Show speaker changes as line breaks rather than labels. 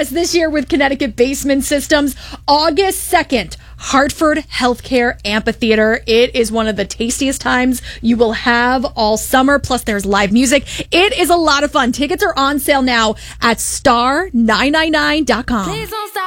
Yes, this year with Connecticut Basement Systems, August 2nd, Hartford Healthcare Amphitheater. It is one of the tastiest times you will have all summer. Plus, there's live music. It is a lot of fun. Tickets are on sale now at star999.com.